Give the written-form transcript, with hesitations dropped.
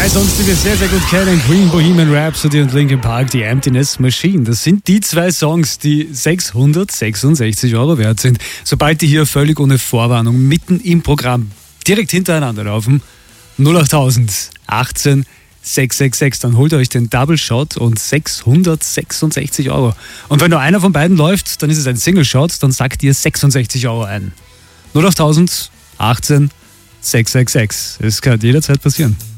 Songs, die wir sehr, sehr gut kennen. Queen, Bohemian Rhapsody und Linkin Park, die Emptiness Machine. Das sind die zwei Songs, die 666 € wert sind. Sobald die hier völlig ohne Vorwarnung mitten im Programm direkt hintereinander laufen, 08000 18 666, dann holt ihr euch den Double Shot und 666 €. Und wenn nur einer von beiden läuft, dann ist es ein Single Shot, dann sagt ihr 66 € ein. 08000 18 666. Es kann jederzeit passieren.